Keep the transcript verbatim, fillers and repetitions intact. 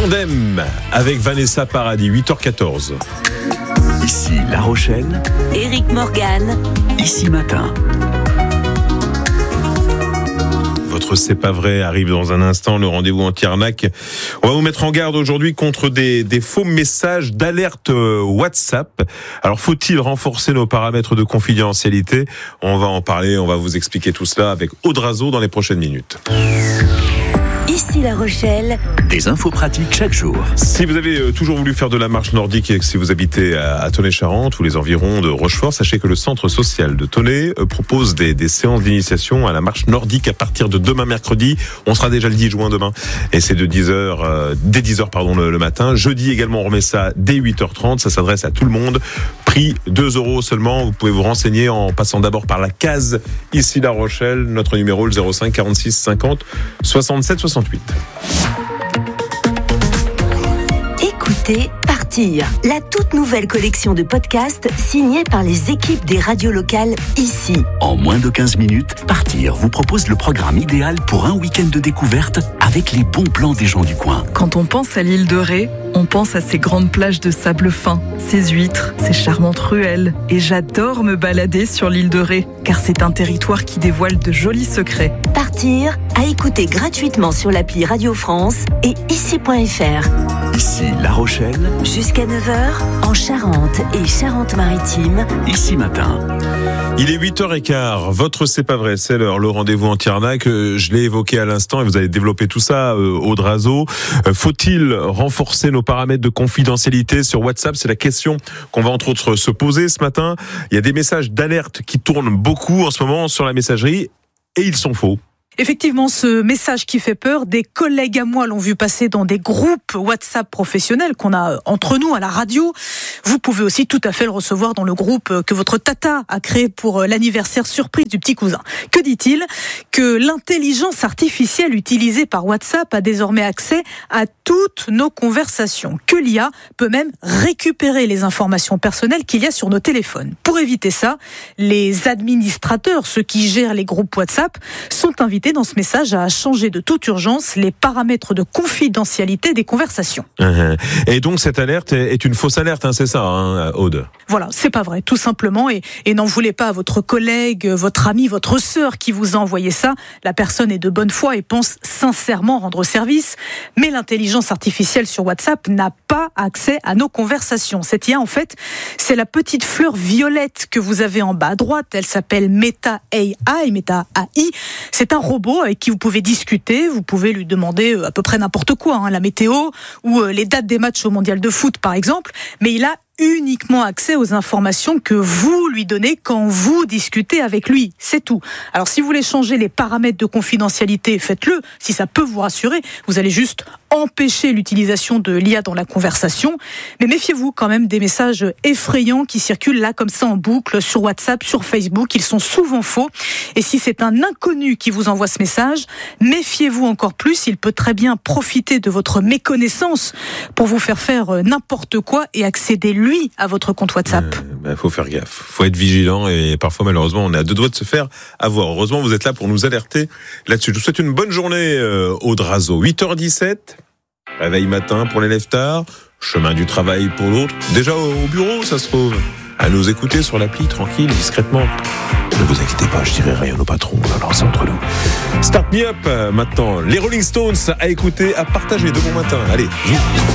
Tandem avec Vanessa Paradis, huit heures quatorze. Ici La Rochelle, Éric Morgan, Ici Matin. Votre C'est pas vrai arrive dans un instant, le rendez-vous anti-arnaque. On va vous mettre en garde aujourd'hui contre des, des faux messages d'alerte WhatsApp. Alors, faut-il renforcer nos paramètres de confidentialité ? On va en parler, on va vous expliquer tout cela avec Aude Razo dans les prochaines minutes. Ici La Rochelle. Des infos pratiques chaque jour. Si vous avez toujours voulu faire de la marche nordique et que si vous habitez à Tonnay-Charente ou les environs de Rochefort, sachez que le centre social de Tonnay propose des, des séances d'initiation à la marche nordique à partir de demain mercredi. On sera déjà le dix juin demain et c'est de dix heures, euh, dès dix heures pardon, le, le matin. Jeudi également, on remet ça dès huit heures trente. Ça s'adresse à tout le monde. Prix deux euros seulement. Vous pouvez vous renseigner en passant d'abord par la case Ici La Rochelle. Notre numéro le zéro cinq quarante-six cinquante soixante-sept soixante-huit. Écoutez Partir, la toute nouvelle collection de podcasts signée par les équipes des radios locales ici. En moins de quinze minutes, Partir vous propose le programme idéal pour un week-end de découverte avec les bons plans des gens du coin. Quand on pense à l'île de Ré, on pense à ces grandes plages de sable fin, ces huîtres, ces charmantes ruelles. Et j'adore me balader sur l'île de Ré, car c'est un territoire qui dévoile de jolis secrets. Partir, à écouter gratuitement sur l'appli Radio France et ici point f r. Ici La Rochelle, Jusqu'à neuf heures, en Charente et Charente-Maritime. Ici Matin. Il est huit heures quinze, votre C'est pas vrai, c'est l'heure, le rendez-vous anti-arnaque. Je l'ai évoqué à l'instant et vous avez développé tout ça, euh, Aude Razo. Euh, faut-il renforcer nos paramètres de confidentialité sur WhatsApp ? C'est la question qu'on va entre autres se poser ce matin. Il y a des messages d'alerte qui tournent beaucoup en ce moment sur la messagerie et ils sont faux. Effectivement, ce message qui fait peur, des collègues à moi l'ont vu passer dans des groupes WhatsApp professionnels qu'on a entre nous à la radio. Vous pouvez aussi tout à fait le recevoir dans le groupe que votre tata a créé pour l'anniversaire surprise du petit cousin. Que dit-il ? Que l'intelligence artificielle utilisée par WhatsApp a désormais accès à toutes nos conversations. Que l'I A peut même récupérer les informations personnelles qu'il y a sur nos téléphones. Pour éviter ça, les administrateurs, ceux qui gèrent les groupes WhatsApp, sont invités dans ce message à changer de toute urgence les paramètres de confidentialité des conversations. Et donc cette alerte est une fausse alerte, hein, c'est ça, hein, Aude ? Voilà, c'est pas vrai, tout simplement. Et, et n'en voulez pas à votre collègue, votre ami, votre sœur qui vous a envoyé ça. La personne est de bonne foi et pense sincèrement rendre service. Mais l'intelligence artificielle sur WhatsApp n'a pas accès à nos conversations. Cette I A, en fait, c'est la petite fleur violette que vous avez en bas à droite. Elle s'appelle Meta A I, Meta A I. C'est un robot avec qui vous pouvez discuter. Vous pouvez lui demander à peu près n'importe quoi, hein, la météo ou les dates des matchs au mondial de foot, par exemple. Mais il a uniquement accès aux informations que vous lui donnez quand vous discutez avec lui. C'est tout. Alors, si vous voulez changer les paramètres de confidentialité, faites-le. Si ça peut vous rassurer, vous allez juste empêcher l'utilisation de l'I A dans la conversation. Mais méfiez-vous quand même des messages effrayants qui circulent là comme ça en boucle sur WhatsApp, sur Facebook. Ils sont souvent faux. Et si c'est un inconnu qui vous envoie ce message, méfiez-vous encore plus. Il peut très bien profiter de votre méconnaissance pour vous faire faire n'importe quoi et accéder lui à votre compte WhatsApp. Il euh, bah, faut faire gaffe, faut être vigilant et parfois malheureusement on est à deux doigts de se faire avoir. Heureusement vous êtes là pour nous alerter là-dessus. Je vous souhaite une bonne journée, euh, Aude Razo. huit heures dix-sept, réveil matin pour les lève-tard, chemin du travail pour l'autre. Déjà au, au bureau ça se trouve. À nous écouter sur l'appli, tranquille, discrètement. Ne vous inquiétez pas, je dirai rien au patron, alors c'est entre nous. Start Me Up, maintenant, les Rolling Stones à écouter, à partager de bon matin. Allez,